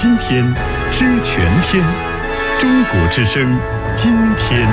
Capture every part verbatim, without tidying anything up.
今天，知全天。中国之声，今天。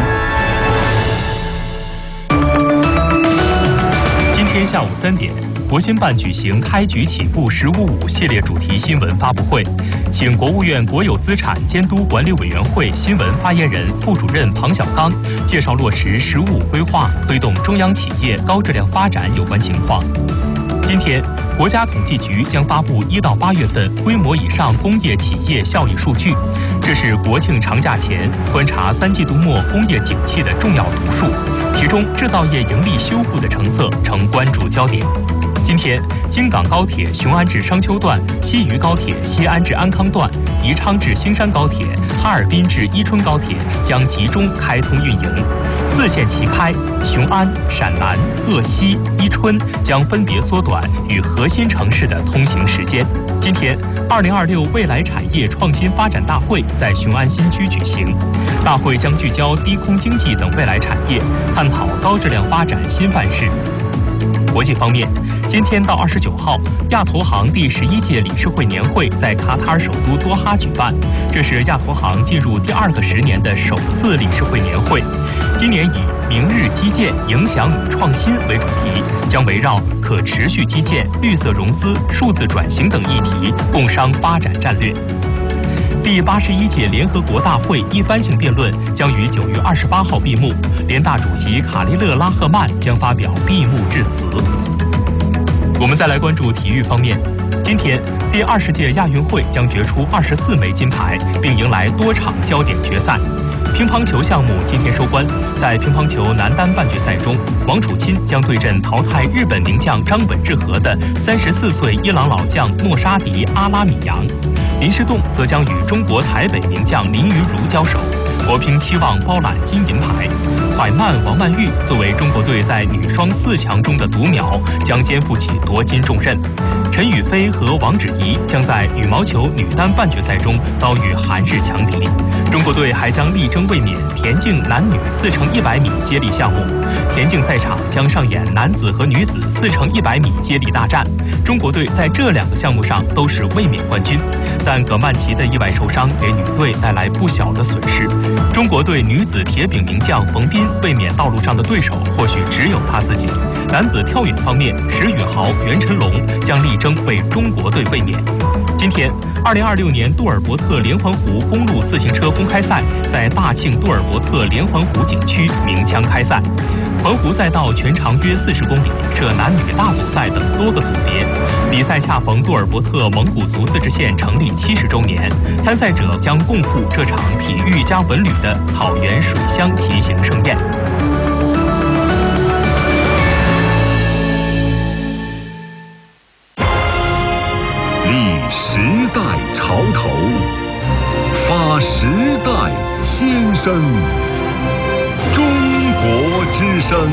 今天下午三点，国新办举行开局起步“十五五”系列主题新闻发布会，请国务院国有资产监督管理委员会新闻发言人、副主任庞小刚介绍落实“十五五”规划推动中央企业高质量发展有关情况。今天，国家统计局将发布一到八月份规模以上工业企业效益数据，这是国庆长假前观察三季度末工业景气的重要读数，其中制造业盈利修复的成色成关注焦点。今天，京港高铁雄安至商丘段、西渝高铁西安至安康段、宜昌至新山高铁、哈尔滨至伊春高铁将集中开通运营，四线齐开，雄安、陕南、鄂西、伊春将分别缩短与核心城市的通行时间。今天，二零二六未来产业创新发展大会在雄安新区举行，大会将聚焦低空经济等未来产业，探讨高质量发展新范式。国际方面，今天到二十九号，亚投行第十一届理事会年会在卡塔尔首都多哈举办，这是亚投行进入第二个十年的首次理事会年会。今年以“明日基建影响与创新”为主题，将围绕可持续基建、绿色融资、数字转型等议题共商发展战略。第八十一届联合国大会一般性辩论将于九月二十八号闭幕，联大主席卡利勒拉赫曼将发表闭幕致辞。我们再来关注体育方面，今天第二十届亚运会将决出二十四枚金牌，并迎来多场焦点决赛。乒乓球项目今天收官，在乒乓球男单半决赛中，王楚钦将对阵淘汰日本名将张本智和的三十四岁伊朗老将诺沙迪阿拉米扬，林诗栋则将与中国台北名将林昀儒交手，国乒期望包揽金银牌。蒯曼、王曼玉作为中国队在女双四强中的独苗，将肩负起夺金重任。陈雨菲和王芷怡将在羽毛球女单半决赛中遭遇韩日强敌。中国队还将力争卫冕田径男女四乘一百米接力项目，田径赛场将上演男子和女子四乘一百米接力大战。中国队在这两个项目上都是卫冕冠军，但葛曼棋的意外受伤给女队带来不小的损失。中国队女子铁饼名将冯彬卫冕道路上的对手或许只有他自己。男子跳远方面，石宇豪、袁晨龙将力争为中国队卫冕。今天，二零二六年杜尔伯特连环湖公路自行车公开赛在大庆杜尔伯特连环湖景区鸣枪开赛。环湖赛道全长约四十公里，设男女大组赛等多个组别。比赛恰逢杜尔伯特蒙古族自治县成立七十周年，参赛者将共赴这场体育加文旅的草原水乡骑行盛宴。 立时代潮头，发时代先声。中国之声。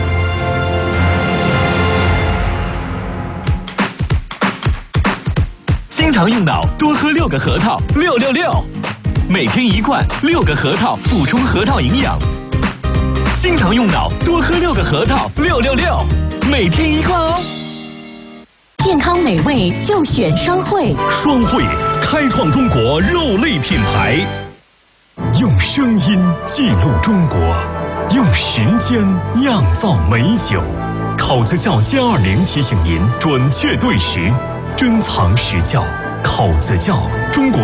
经常用脑，多喝六个核桃，六六六，每天一罐，六个核桃补充核桃营养。经常用脑，多喝六个核桃，六六六，每天一罐哦。 健康美味就选双汇， 双汇开创中国肉类品牌，用声音记录中国，用时间酿造美酒。口子窖歼二零提醒您准确对时，珍藏实窖。口子窖，中国